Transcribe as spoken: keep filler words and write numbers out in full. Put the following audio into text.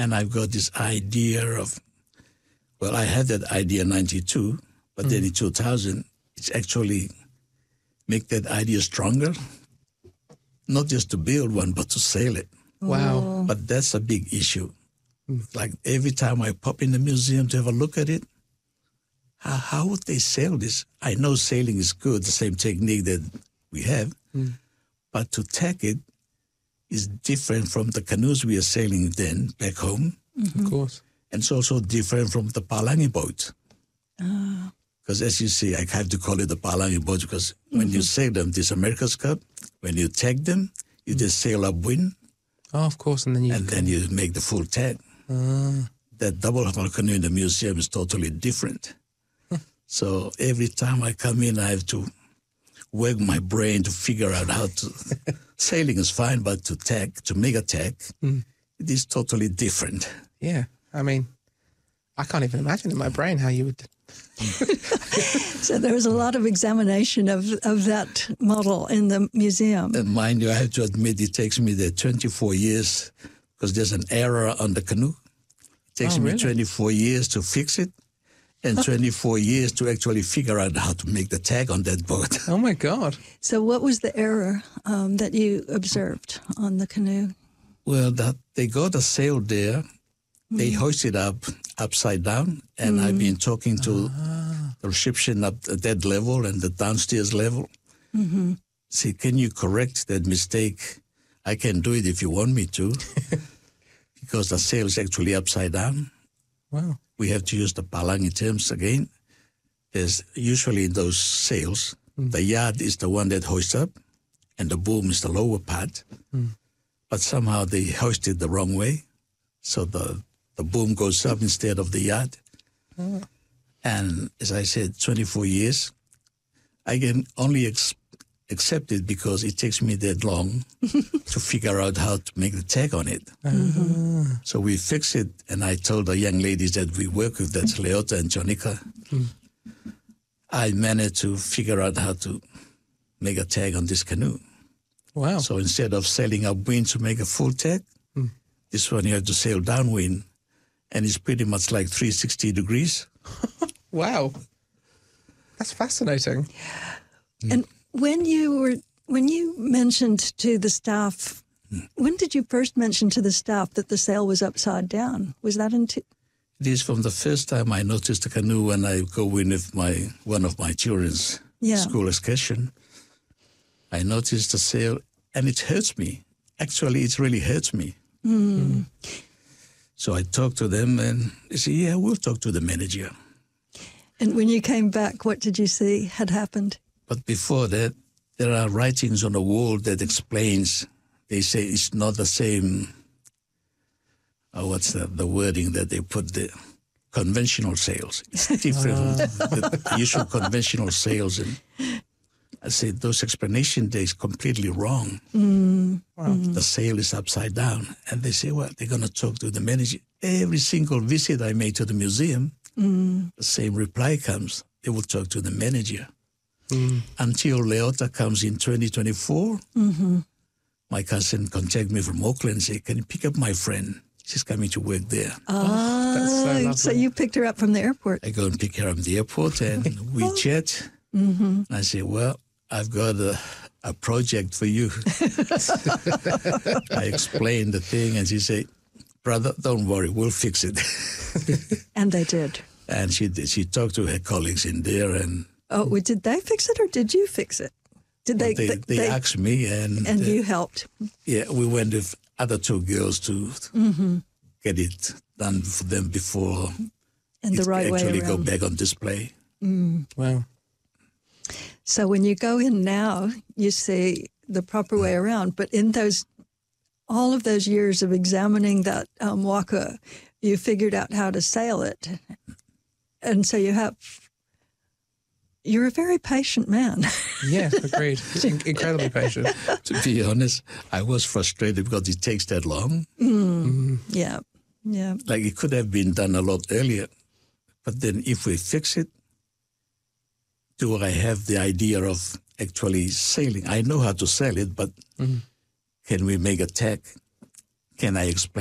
And I've got this idea of, well, I had that idea in ninety-two, but mm. then in two thousand, it's actually make that idea stronger. Not just to build one, but to sail it. Wow. But that's a big issue. Mm. Like every time I pop in the museum to have a look at it, how, how would they sail this? I know sailing is good, the same technique that we have, mm. but to tack it is different from the canoes we are sailing then back home. Mm-hmm. Of course. And it's also different from the palangi boat. Because uh. as you see, I have to call it the palangi boat because mm-hmm. when you sail them, this America's Cup, when you tag them, you mm. just sail upwind. Oh, of course, and then you... And then you make the full tag. Uh. That double hull canoe in the museum is totally different. So every time I come in, I have to work my brain to figure out how to... Sailing is fine, but to tag, to make a tag, mm. it is totally different. Yeah, I mean, I can't even imagine in my brain how you would... So there was a lot of examination of, of that model in the museum. And mind you, I have to admit, it takes me there twenty-four years because there's an error on the canoe. It takes oh, me really? twenty-four years to fix it and twenty-four years to actually figure out how to make the tag on that boat. Oh, my God. So what was the error um, that you observed on the canoe? Well, that they got a sail there. Mm. They hoist it up upside down, and mm. I've been talking to ah. the reception at that level and the downstairs level. Mm-hmm. Say, can you correct that mistake? I can do it if you want me to, because the sail is actually upside down. Wow. We have to use the palangi terms again. There's usually in those sails, mm. the yard is the one that hoists up, and the boom is the lower part. Mm. But somehow they hoist it the wrong way, so the the boom goes up instead of the yard. Oh. And as I said, twenty-four years, I can only ex- accept it because it takes me that long to figure out how to make the tag on it. Mm-hmm. So we fix it, and I told the young ladies that we work with, that's Leota and Jonica, mm. I managed to figure out how to make a tag on this canoe. Wow. So instead of sailing upwind to make a full tag, mm. this one you have to sail downwind, and it's pretty much like three hundred sixty degrees. Wow. That's fascinating. And when you were when you mentioned to the staff, mm. when did you first mention to the staff that the sail was upside down? Was that in... T- it is from the first time I noticed the canoe when I go in with my one of my children's yeah. school excursion. I noticed the sail, and it hurts me. Actually, it really hurts me. Mm. Mm. So I talked to them, and they said, yeah, we'll talk to the manager. And when you came back, what did you see had happened? But before that, there are writings on the wall that explains, they say it's not the same, oh, what's the, the wording that they put there? Conventional sails. It's different uh. from the usual conventional sails. And I said, those explanations, they're completely wrong. Mm. Wow. The sail is upside down. And they say, well, they're going to talk to the manager. Every single visit I made to the museum, mm. the same reply comes. They will talk to the manager. Mm. Until Leota comes in twenty twenty-four, mm-hmm. my cousin contacted me from Auckland and said, can you pick up my friend? She's coming to work there. Oh, that's so lovely. So you picked her up from the airport. I go and pick her up from the airport, and we chat. Mm-hmm. And I say, well, I've got a, a project for you. I explained the thing, and she said, brother, don't worry, we'll fix it. And they did. And she did. She talked to her colleagues in there. and Oh, well, did they fix it, or did you fix it? Did they? They, they, they, they asked me, and and uh, you helped. Yeah, we went with other two girls to mm-hmm. get it done for them before and the right actually way go back on display. Mm. Wow. So when you go in now, you see the proper way around. But in those, all of those years of examining that um, waka, you figured out how to sail it. And so you have, you're a very patient man. Yeah, agreed. In- incredibly patient. To be honest, I was frustrated because it takes that long. Mm. Mm. Yeah, yeah. Like it could have been done a lot earlier. But then if we fix it, do I have the idea of actually sailing? I know how to sail it, but mm-hmm. can we make a tag? Can I explain?